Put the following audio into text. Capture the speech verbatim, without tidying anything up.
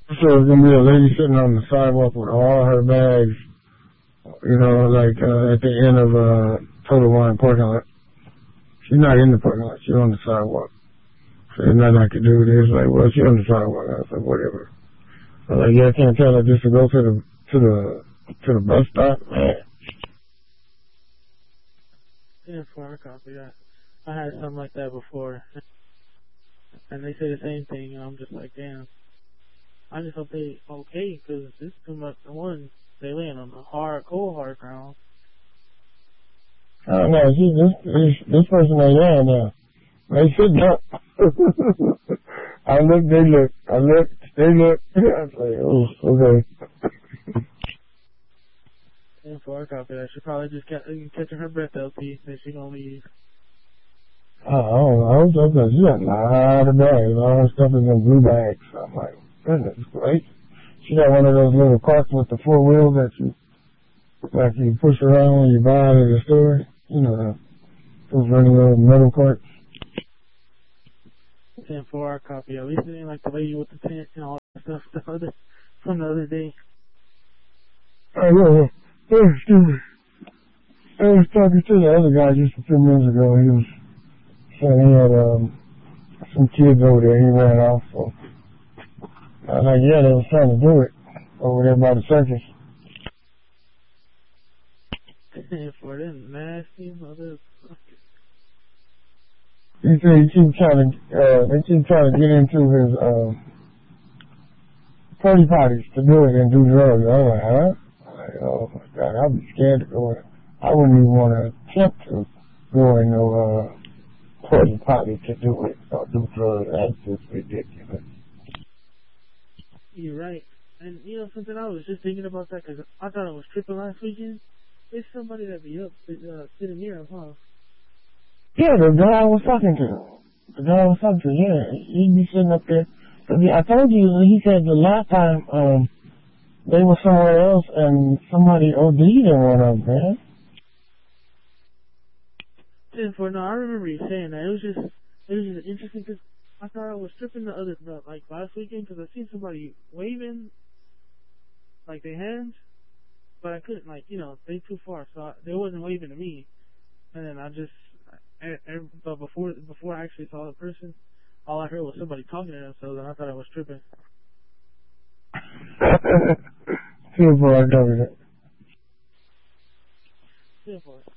So there's gonna be a lady sitting on the sidewalk with all her bags, you know, like uh, at the end of uh, Total Wine parking lot. She's not in the parking lot. She's on the sidewalk. So there's nothing I can do with it. It's like, well, she's on the sidewalk. I was like, whatever. I was like, yeah, I can't tell her just to go to the to the to the bus stop, man. Yeah, for a copy that. I had something like that before, and they say the same thing, and I'm just like, damn. I just hope they okay, because this is too much. For one, they land on the hard, cold, hard ground. I don't know. See, this this this person ain't there now. They sitting up. I look, they look. I look, they look. I was like, oh, okay. And for a copy that, she probably just kept catching her breath, L P, that she gonna leave. Oh, I don't know. I was up there. She got a lot of bags. All her stuff is in blue bags. So I'm like, goodness gracious. She got one of those little carts with the four wheels that you, like you push around when you buy it at the store. You know, those running little metal carts. ten four hour copy. At least it ain't like the lady with the tent and all that stuff the other, from the other day. Oh, yeah, yeah. Oh, excuse me. I was talking to the other guy just a few minutes ago. He was saying he had um, some kids over there. He ran off. So I was like, yeah, they was trying to do it over there by the circus. For them nasty motherfuckers. He said he keep trying to, uh, they keep trying to get into his, uh, party potties to do it and do drugs. I was like, huh? I'm like, oh my God, I'd be scared to go in. I wouldn't even want to attempt to go in no, uh, party potty to do it or do drugs. That's just ridiculous. You're right. And, you know, something I was just thinking about that because I thought I was tripping last weekend. There's somebody that be up, uh, sitting near him, huh? Yeah, the guy I was talking to. The guy I was talking to, yeah. He'd be sitting up there. But I told you, he said the last time, um, they were somewhere else and somebody OD'd in one of them, man. ten four, no, I remember you saying that. It was just, it was just interesting because I thought I was tripping the other, the, like last weekend because I seen somebody waving, like their hands, but I couldn't, like, you know, they too far, so I, they wasn't waving to me. And then I just, I, I, but before before I actually saw the person, all I heard was somebody talking to themselves, and I thought I was tripping. Feel for I covered it. Feel for it.